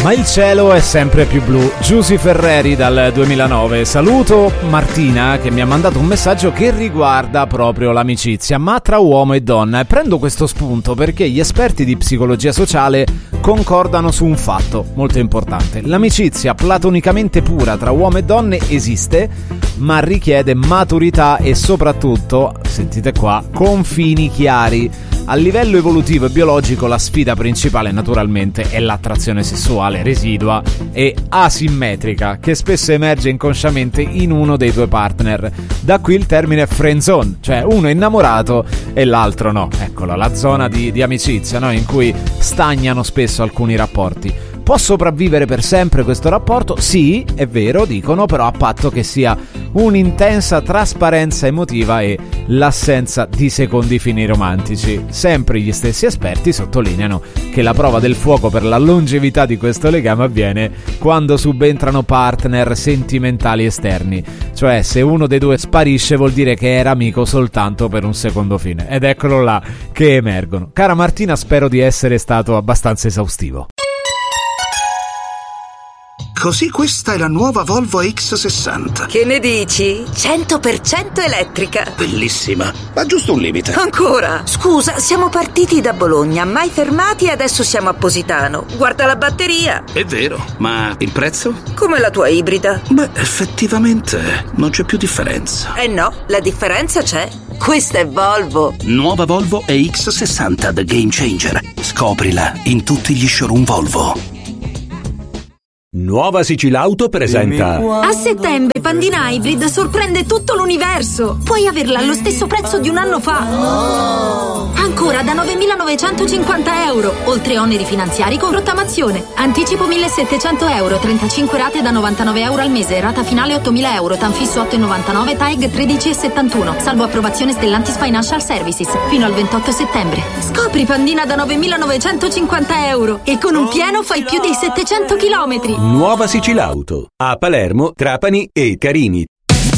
Ma il cielo è sempre più blu. Giusy Ferreri dal 2009. Saluto Martina che mi ha mandato un messaggio che riguarda proprio l'amicizia, ma tra uomo e donna. E prendo questo spunto perché gli esperti di psicologia sociale concordano su un fatto molto importante. L'amicizia platonicamente pura tra uomo e donne esiste, ma richiede maturità e soprattutto, sentite qua, confini chiari. A livello evolutivo e biologico la sfida principale naturalmente è l'attrazione sessuale residua e asimmetrica che spesso emerge inconsciamente in uno dei due partner. Da qui il termine friendzone, cioè uno è innamorato e l'altro no. Eccola, la zona di amicizia, no? In cui stagnano spesso alcuni rapporti. Può sopravvivere per sempre questo rapporto? Sì, è vero, dicono, però a patto che sia un'intensa trasparenza emotiva e l'assenza di secondi fini romantici. Sempre gli stessi esperti sottolineano che la prova del fuoco per la longevità di questo legame avviene quando subentrano partner sentimentali esterni. Cioè, se uno dei due sparisce vuol dire che era amico soltanto per un secondo fine. Ed eccolo là che emergono. Cara Martina, spero di essere stato abbastanza esaustivo. Così questa è la nuova Volvo X60. Che ne dici? 100% elettrica. Bellissima, ma giusto un limite. Ancora? Scusa, siamo partiti da Bologna, mai fermati e adesso siamo a Positano. Guarda la batteria. È vero, ma il prezzo? Come la tua ibrida. Beh, effettivamente non c'è più differenza. Eh no, la differenza c'è. Questa è Volvo. Nuova Volvo EX60 The Game Changer. Scoprila in tutti gli showroom Volvo. Nuova Sicilauto presenta. A settembre Pandina Hybrid sorprende tutto l'universo. Puoi averla allo stesso prezzo di un anno fa. Ancora da 9.950 euro, oltre oneri finanziari con rottamazione. Anticipo 1.700 euro, 35 rate da 99 euro al mese, rata finale 8.000 euro, tanfisso 8,99, TAEG 13,71, salvo approvazione Stellantis Financial Services, fino al 28 settembre. Scopri Pandina da 9.950 euro e con un pieno fai più di 700 chilometri. Nuova Sicilauto a Palermo, Trapani e Carini.